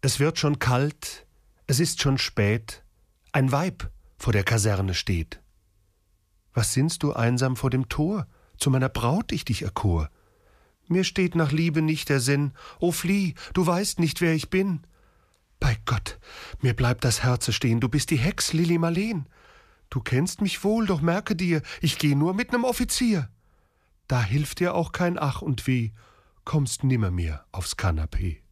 Es wird schon kalt, es ist schon spät, ein Weib vor der Kaserne steht. Was sinnst du einsam vor dem Tor, zu meiner Braut ich dich erkor? Mir steht nach Liebe nicht der Sinn, o flieh, du weißt nicht, wer ich bin. Bei Gott, mir bleibt das Herze stehen, du bist die Hex Lili Marleen. Du kennst mich wohl, doch merke dir, ich geh nur mit nem Offizier. Da hilft dir auch kein Ach und Weh, kommst nimmermehr aufs Kanapee.